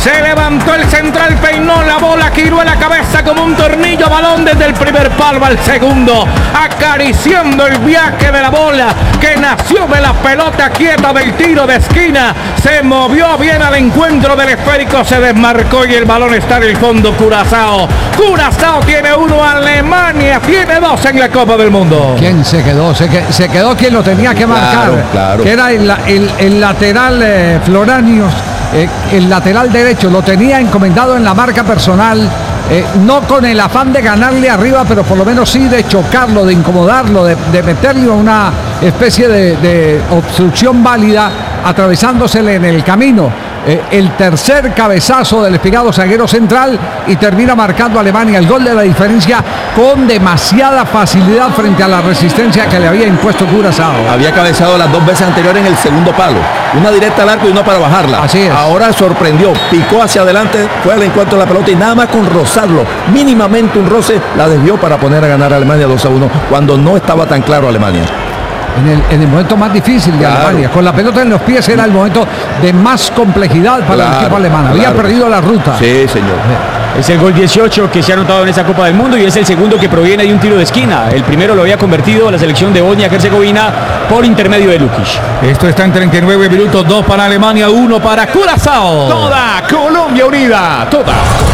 Se levantó el central, peinó la bola, giró la cabeza como un tornillo, balón desde el primer palo al segundo, acariciando el viaje de la bola que nació de la pelota quieta del tiro de esquina. Se movió bien al encuentro del esférico, se desmarcó y el balón está en el fondo. Curazao tiene 1, Alemania tiene 2 en la Copa del Mundo. ¿Quién se quedó? Se quedó quien lo tenía que marcar, claro. Que era el lateral Floranios. El lateral derecho lo tenía encomendado en la marca personal, no con el afán de ganarle arriba, pero por lo menos sí de chocarlo, de incomodarlo, de meterle una especie de obstrucción válida, atravesándosele en el camino. El tercer cabezazo del espigado zaguero central y termina marcando a Alemania el gol de la diferencia con demasiada facilidad frente a la resistencia que le había impuesto Curazao. Había cabezado las 2 veces anteriores en el segundo palo, una directa al arco y una para bajarla. Así es. Ahora sorprendió, picó hacia adelante, fue al encuentro de la pelota y nada más con rozarlo, mínimamente un roce, la desvió para poner a ganar a Alemania 2-1 cuando no estaba tan claro Alemania. En el momento más difícil de Alemania, con la pelota en los pies era el momento de más complejidad para el equipo alemán. Había perdido la ruta. Sí, señor. Es el gol 18 que se ha anotado en esta Copa del Mundo y es el segundo que proviene de un tiro de esquina. El primero lo había convertido la selección de Bosnia-Herzegovina por intermedio de Lukic. Esto está en 39 minutos, 2 para Alemania, 1 para Curazao. Toda Colombia unida, toda.